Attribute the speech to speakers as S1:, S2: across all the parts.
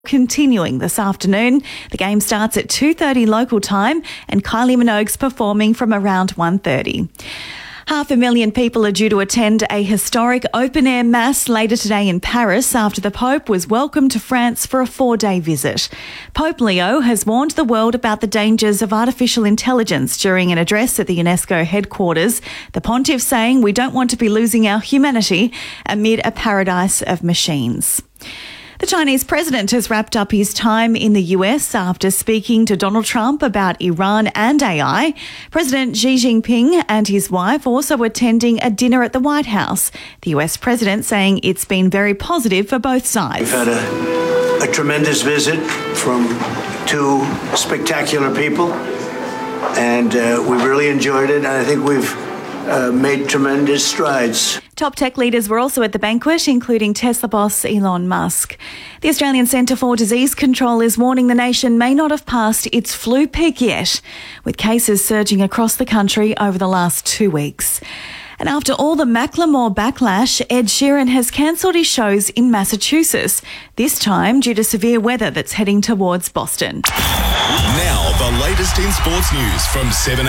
S1: continuing this afternoon. The game starts at 2:30 local time and Kylie Minogue's performing from around 1:30. 500,000 people are due to attend a historic open-air mass later today in Paris after the Pope was welcomed to France for a 4-day visit. Pope Leo has warned the world about the dangers of artificial intelligence during an address at the UNESCO headquarters, the pontiff saying we don't want to be losing our humanity amid a paradise of machines. The Chinese president has wrapped up his time in the US after speaking to Donald Trump about Iran and AI. President Xi Jinping and his wife also attending a dinner at the White House. The US president saying it's been very positive for both sides.
S2: We've had a tremendous visit from two spectacular people, and we really enjoyed it, and I think we've made tremendous strides.
S1: Top tech leaders were also at the banquet, including Tesla boss Elon Musk. The Australian Centre for Disease Control is warning the nation may not have passed its flu peak yet, with cases surging across the country over the last 2 weeks. And after all the Macklemore backlash, Ed Sheeran has cancelled his shows in Massachusetts, this time due to severe weather that's heading towards Boston.
S3: Now, the latest in sports news from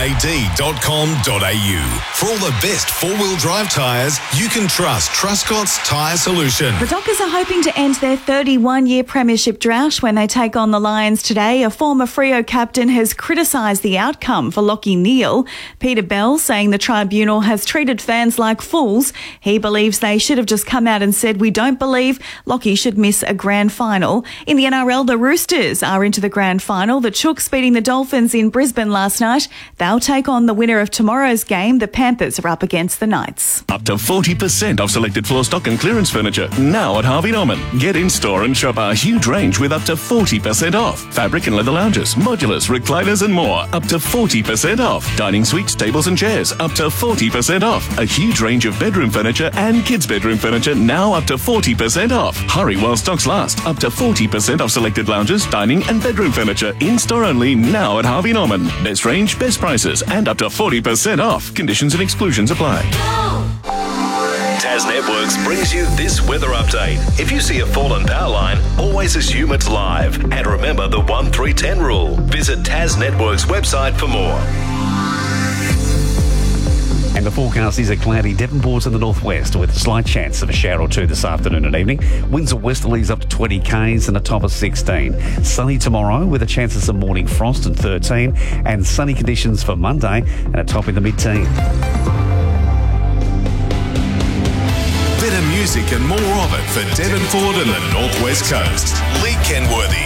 S3: 7ad.com.au. For all the best four-wheel drive tyres, you can trust Truscott's Tyre Solution.
S1: The Dockers are hoping to end their 31-year premiership drought when they take on the Lions today. A former Freo captain has criticised the outcome for Lachie Neale. Peter Bell saying the tribunal has treated fans like fools. He believes they should have just come out and said, we don't believe Lachie should miss a grand final. In the NRL, the Roosters are into the grand final. The Chooks beating the Dolphins in Brisbane last night. They'll take on the winner of tomorrow's game. The Panthers are up against the Knights.
S4: Up to 40% off selected floor stock and clearance furniture now at Harvey Norman. Get in store and shop our huge range with up to 40% off. Fabric and leather lounges, modulars, recliners and more. Up to 40% off. Dining suites, tables and chairs. Up to 40% off. A huge range of bedroom furniture and kids' bedroom furniture now up to 40% off. Hurry while stocks last. Up to 40% off selected lounges, dining and bedroom furniture. In-store only now at Harvey Norman. Best range, best prices and up to 40% off. Conditions and exclusions apply.
S3: Tas Networks brings you this weather update. If you see a fallen power line, always assume it's live. And remember the 1-3-10 rule. Visit Tas Networks website for more.
S5: And the forecast is a cloudy Devonport in the northwest with a slight chance of a shower or two this afternoon and evening. Winds of westerlies up to 20 k's and a top of 16. Sunny tomorrow with a chance of some morning frost and 13. And sunny conditions for Monday and a top in the mid-teens.
S3: Better music and more of it for Devonport and the Northwest Coast. Lee Kenworthy.